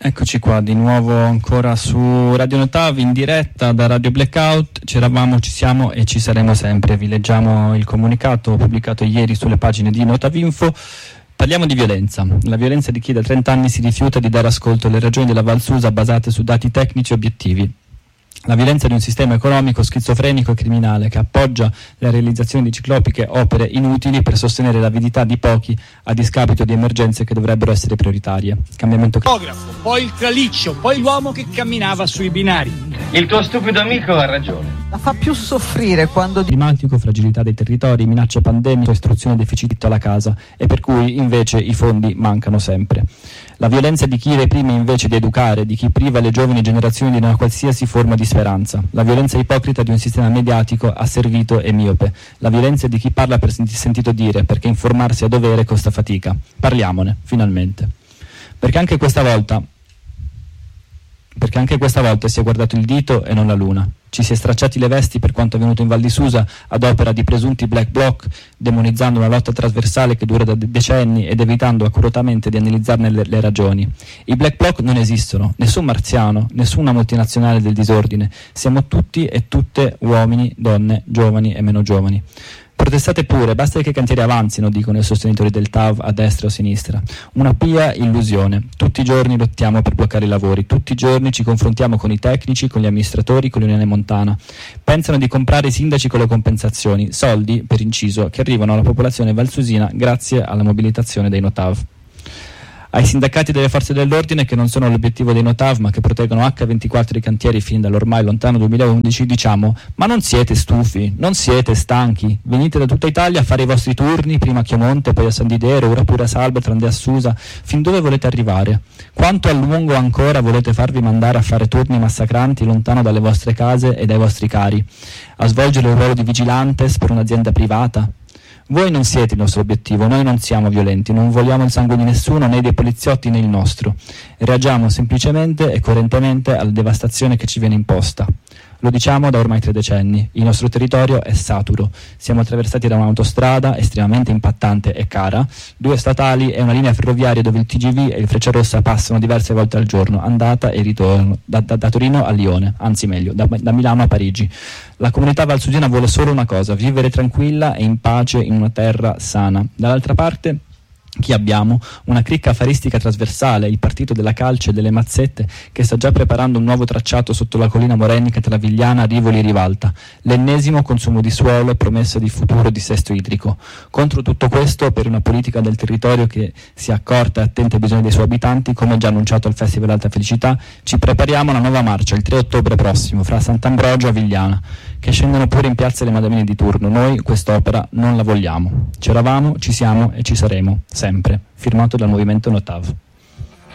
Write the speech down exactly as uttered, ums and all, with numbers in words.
Eccoci qua di nuovo ancora su Radio Notav in diretta da Radio Blackout. C'eravamo, ci siamo e ci saremo sempre. Vi leggiamo il comunicato pubblicato ieri sulle pagine di Notav Info. Parliamo di violenza. La violenza di chi da trenta anni si rifiuta di dare ascolto alle ragioni della Val Susa basate su dati tecnici obiettivi. La violenza di un sistema economico schizofrenico e criminale che appoggia la realizzazione di ciclopiche opere inutili per sostenere l'avidità di pochi a discapito di emergenze che dovrebbero essere prioritarie. Cambiamento fotografo, poi il traliccio, poi l'uomo che camminava sui binari. Il tuo stupido amico ha ragione. La fa più soffrire quando climatico, fragilità dei territori, minaccia pandemica, istruzione deficit alla casa e per cui invece i fondi mancano sempre. La violenza di chi reprime invece di educare, di chi priva le giovani generazioni di una qualsiasi forma di speranza. La violenza ipocrita di un sistema mediatico asservito e miope. La violenza di chi parla per sentito dire, perché informarsi a dovere costa fatica. Parliamone, finalmente. Perché anche questa volta perché anche questa volta si è guardato il dito e non la luna. Ci si è stracciati le vesti per quanto avvenuto in Val di Susa ad opera di presunti black bloc, demonizzando una lotta trasversale che dura da decenni ed evitando accuratamente di analizzarne le, le ragioni. I black bloc non esistono, nessun marziano, nessuna multinazionale del disordine. Siamo tutti e tutte uomini, donne, giovani e meno giovani. Protestate pure, basta che i cantieri avanzino, dicono i sostenitori del T A V a destra o a sinistra. Una pia illusione. Tutti i giorni lottiamo per bloccare i lavori, tutti i giorni ci confrontiamo con i tecnici, con gli amministratori, con l'Unione Montana. Pensano di comprare i sindaci con le compensazioni, soldi, per inciso, che arrivano alla popolazione valsusina grazie alla mobilitazione dei Notav. Ai sindacati delle forze dell'ordine, che non sono l'obiettivo dei Notav ma che proteggono acca ventiquattro i cantieri fin dall'ormai lontano duemilaundici, diciamo: ma non siete stufi, non siete stanchi, venite da tutta Italia a fare i vostri turni, prima a Chiomonte, poi a San Didero, ora pure a Salvo, tranne a Susa. Fin dove volete arrivare? Quanto a lungo ancora volete farvi mandare a fare turni massacranti lontano dalle vostre case e dai vostri cari, a svolgere il ruolo di vigilantes per un'azienda privata? Voi non siete il nostro obiettivo, noi non siamo violenti, non vogliamo il sangue di nessuno, né dei poliziotti né il nostro. Reagiamo semplicemente e coerentemente alla devastazione che ci viene imposta. Lo diciamo da ormai tre decenni, il nostro territorio è saturo, siamo attraversati da un'autostrada estremamente impattante e cara, due statali e una linea ferroviaria dove il T G V e il Frecciarossa passano diverse volte al giorno, andata e ritorno, da, da, da Torino a Lione, anzi meglio, da, da Milano a Parigi. La comunità valsusina vuole solo una cosa, vivere tranquilla e in pace in una terra sana. Dall'altra parte, chi abbiamo? Una cricca affaristica trasversale, il partito della calce e delle mazzette, che sta già preparando un nuovo tracciato sotto la collina morennica tra Vigliana, Rivoli e Rivalta, l'ennesimo consumo di suolo e promessa di futuro dissesto idrico. Contro tutto questo, per una politica del territorio che sia accorta e attenta ai bisogni dei suoi abitanti, come già annunciato al Festival Alta Felicità, ci prepariamo a una nuova marcia il tre ottobre prossimo fra Sant'Ambrogio e Vigliana, che scendono pure in piazza le madamine di turno. Noi quest'opera non la vogliamo. C'eravamo, ci siamo e ci saremo sempre. Firmato dal movimento Notav.